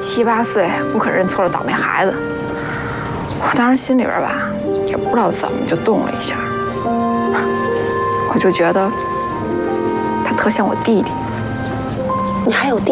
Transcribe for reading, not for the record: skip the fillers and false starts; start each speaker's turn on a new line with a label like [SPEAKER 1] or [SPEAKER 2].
[SPEAKER 1] 7、8岁不肯认错的倒霉孩子。我当时心里边吧，也不知道怎么就动了一下，我就觉得他特像我弟弟。
[SPEAKER 2] 你还有弟